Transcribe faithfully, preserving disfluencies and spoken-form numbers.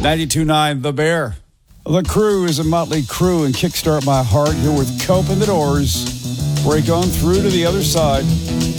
ninety-two point nine The Bear. The Crew is a Motley Crew and Kickstart My Heart. Here with Cope in the Doors. Break on through to the other side.